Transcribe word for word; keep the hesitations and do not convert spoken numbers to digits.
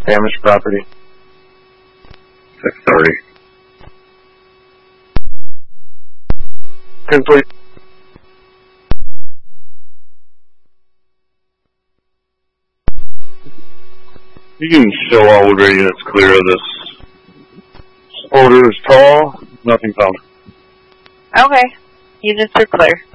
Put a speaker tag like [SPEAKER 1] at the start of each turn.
[SPEAKER 1] Damaged property.
[SPEAKER 2] six thirty.
[SPEAKER 1] Complete.
[SPEAKER 2] You can show all Woodbury units clear of this. Odor is tall, nothing found.
[SPEAKER 3] Okay. Units are clear.